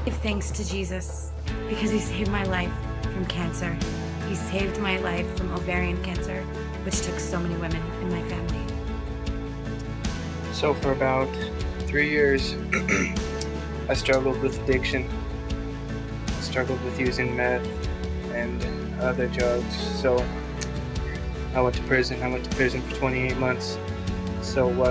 Give thanks to Jesus because he saved my life from cancer. He saved my life from ovarian cancer, which took so many women in my family. So for about 3 years, I struggled with addiction. I struggled with using meth and other drugs. So I went to prison. I went to prison for 28 months. So